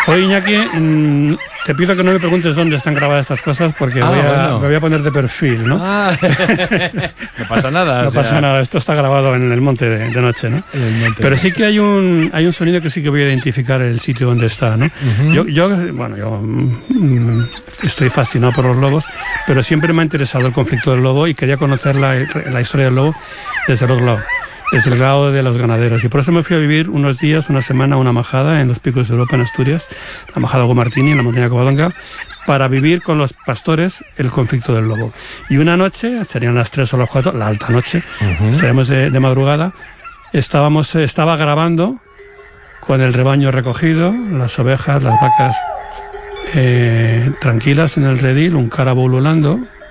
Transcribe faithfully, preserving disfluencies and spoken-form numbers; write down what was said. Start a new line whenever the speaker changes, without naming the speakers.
Oye, Iñaki, mmm, te pido que no me preguntes dónde están grabadas estas cosas porque ah, voy a, bueno. me voy a poner de perfil, ¿no?
Ah, no pasa nada.
No
o sea...
pasa nada, esto está grabado en el monte de, de noche, ¿no?
En el monte
Pero
de
sí
noche.
que hay un hay un sonido que sí que voy a identificar el sitio donde está, ¿no? Uh-huh. Yo, yo, bueno, yo mmm, estoy fascinado por los lobos, pero siempre me ha interesado el conflicto del lobo y quería conocer la, la historia del lobo desde el otro lado. Es el lado de los ganaderos, y por eso me fui a vivir unos días, una semana, una majada en los Picos de Europa, en Asturias, la majada Gomartini, en la montaña de Covadonga, para vivir con los pastores el conflicto del lobo. Y una noche, serían las tres o las cuatro, la alta noche, uh-huh. estaríamos de, de madrugada, estábamos, estaba grabando con el rebaño recogido, las ovejas, las vacas eh, tranquilas en el redil, un carabo ululando,